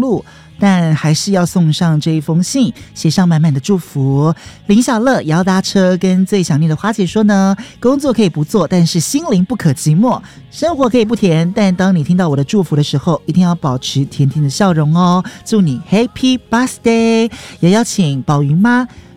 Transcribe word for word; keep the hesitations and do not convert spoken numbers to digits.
碌，但还是要送上这一封信，写上满满的祝福。林小乐也要搭车跟最想念的花姐说呢，工作可以不做，但是心灵不可寂寞，生活可以不甜，但当你听到我的祝福的时候，一定要保持甜甜的笑容哦。祝你 Happy Birthday。 也邀请宝云妈